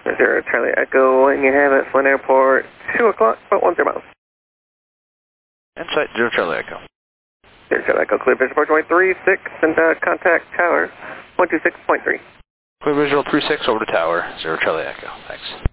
Zero Charlie Echo, and you have it, Flint Airport, 2 o'clock, about 10 miles. Insight, Zero Charlie Echo. Zero Charlie Echo, clear visual approach 136, and contact tower 126.3. Clear visual 36 over to tower, Zero Charlie Echo. Thanks.